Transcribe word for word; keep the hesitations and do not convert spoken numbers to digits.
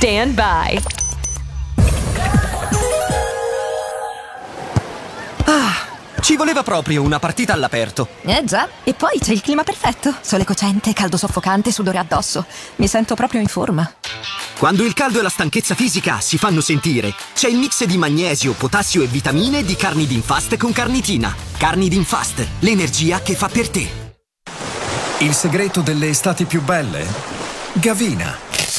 Stand by. Ah, ci voleva proprio una partita all'aperto. Eh già, e poi c'è il clima perfetto. Sole cocente, caldo soffocante, sudore addosso. Mi sento proprio in forma. Quando il caldo e la stanchezza fisica si fanno sentire, c'è il mix di magnesio, potassio e vitamine di Carnidin Fast con carnitina. Carnidin Fast, l'energia che fa per te. Il segreto delle estati più belle? Gavina.